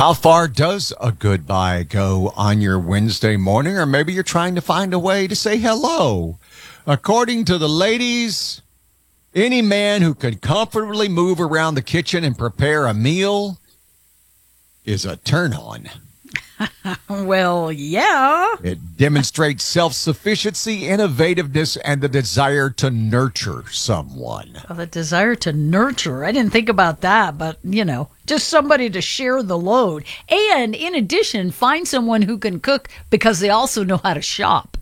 How far does a goodbye go on your Wednesday morning? Or maybe you're trying to find a way to say hello. According to the ladies, any man who can comfortably move around the kitchen and prepare a meal is a turn-on. Well, yeah. It demonstrates self-sufficiency, innovativeness, and the desire to nurture someone. Well, the desire to nurture. I didn't think about that, but, just somebody to share the load. And in addition, find someone who can cook because they also know how to shop.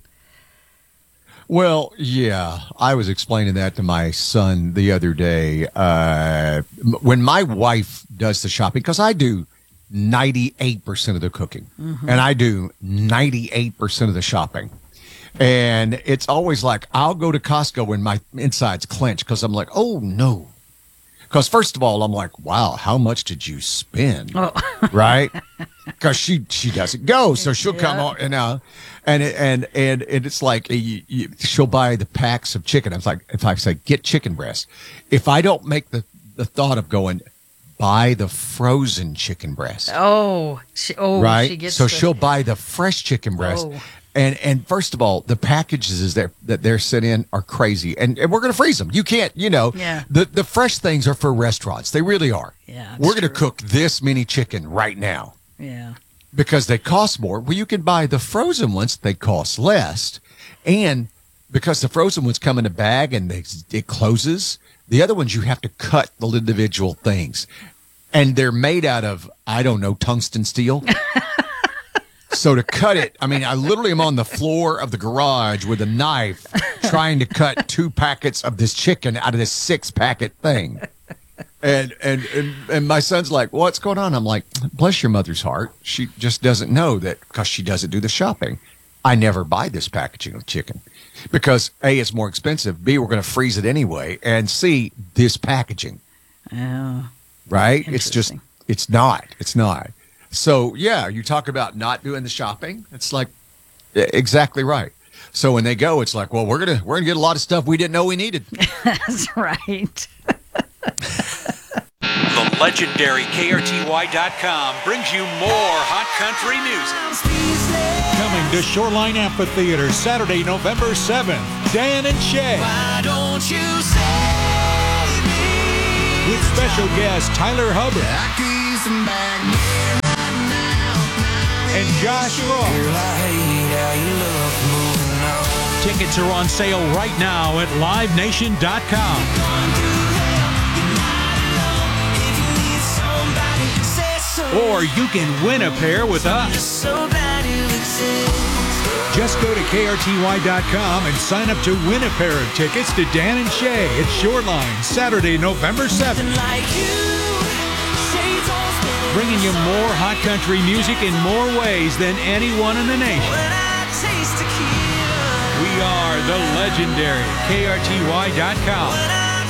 Well, yeah, I was explaining that to my son the other day. When my wife does the shopping, because I do 98% of the cooking, and I do 98% of the shopping. And it's always like, I'll go to Costco when my insides clench because I'm like, oh, no. Because first of all, I'm like, wow, how much did you spend? Oh. Right? Because she doesn't go, so she'll come on and it's like she'll buy the packs of chicken. I was like, if I say get chicken breast, if I don't make the thought of going, buy the frozen chicken breast. Right. She'll buy the fresh chicken breast. Oh. And first of all, the packages that they're sent in are crazy, and we're going to freeze them. You can't, the fresh things are for restaurants. They really are. Yeah, we're going to cook this many chicken right now. Yeah. Because they cost more. Well, you can buy the frozen ones; they cost less, and because the frozen ones come in a bag and it closes. The other ones you have to cut the individual things, and they're made out of tungsten steel. So to cut it, I literally am on the floor of the garage with a knife trying to cut 2 packets of this chicken out of this 6-packet thing. And my son's like, what's going on? I'm like, bless your mother's heart. She just doesn't know that because she doesn't do the shopping. I never buy this packaging of chicken because A, it's more expensive. B, we're going to freeze it anyway. And C, this packaging. Oh, right? It's not. So, yeah, you talk about not doing the shopping. It's like exactly right. So when they go, it's like, well, we're gonna get a lot of stuff we didn't know we needed. That's right. The legendary KRTY.com brings you more hot country music. Coming to Shoreline Amphitheater Saturday, November 7th, Dan and Shay. Why don't you save me? With special guest Tyler Hubbard. And Josh Ross. Tickets are on sale right now at livenation.com. Or you can win a pair with us. Just go to KRTY.com and sign up to win a pair of tickets to Dan and Shay at Shoreline, Saturday, November 7th. Bringing you more hot country music in more ways than anyone in the nation. We are the legendary KRTY.com.